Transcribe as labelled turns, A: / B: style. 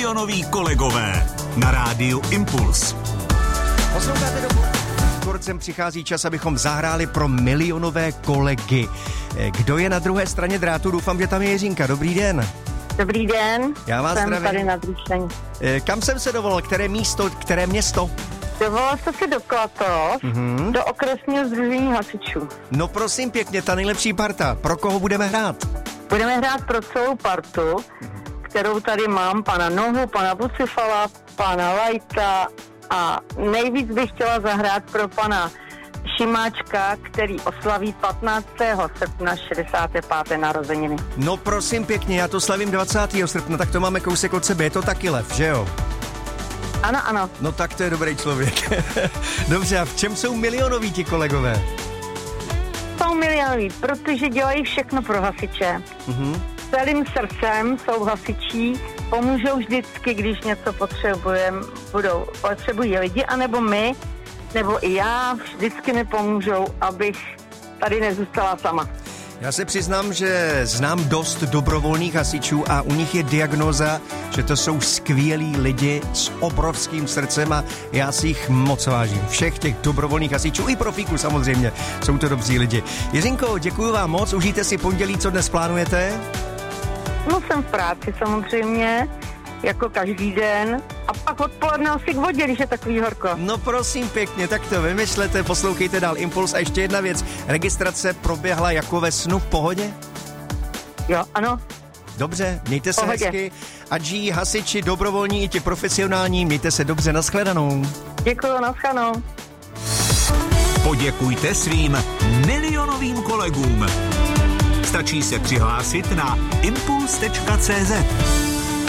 A: Milionoví kolegové na rádiu Impuls.
B: Posloucháte do Korcem přichází čas, abychom zahráli pro milionové kolegy. Kdo je na druhé straně drátu? Doufám, že tam je Jiřinka. Dobrý den.
C: Dobrý den.
B: Já vás
C: jsem
B: zdravím.
C: Tady na Drušení.
B: Kam jsem se dovolal? Které místo, které město?
C: Dovolal jste se do Klatov, do okresního sdružení hasičů.
B: No prosím pěkně, ta nejlepší parta. Pro koho budeme hrát?
C: Budeme hrát pro celou partu, kterou tady mám, pana Nohu, pana Bucifala, pana Lajta a nejvíc bych chtěla zahrát pro pana Šimáčka, který oslaví 15. srpna 65. narozeniny.
B: No prosím pěkně, já to slavím 20. srpna, tak to máme kousek od sebe, je to taky lev, že jo?
C: Ano, ano.
B: No tak to je dobrý člověk. Dobře, a v čem jsou milionoví ti kolegové?
C: Jsou milionoví, protože dělají všechno pro hasiče. Celým srdcem jsou hasičí, pomůžou vždycky, když něco potřebují lidi, anebo my, nebo i já, vždycky mi pomůžou, abych tady nezůstala sama.
B: Já se přiznám, že znám dost dobrovolných hasičů a u nich je diagnóza, že to jsou skvělí lidi s obrovským srdcem a já si jich moc vážím. Všech těch dobrovolných hasičů i profíků samozřejmě, jsou to dobří lidi. Jiřinko, děkuji vám moc, užijte si pondělí, co dnes plánujete?
C: No jsem v práci samozřejmě, jako každý den. A pak odpoledne asi k vodě, když je takový horko.
B: No prosím pěkně, tak to vymyslete, poslouchejte dál Impuls. A ještě jedna věc, registrace proběhla jako ve snu, v pohodě?
C: Jo, ano.
B: Dobře, mějte se
C: Pohodě.
B: hezky. Ať žijí hasiči, dobrovolní i ti profesionální, mějte se dobře, nashledanou.
C: Děkuju, naschledanou.
A: Poděkujte svým milionovým kolegům. Stačí se přihlásit na impuls.cz.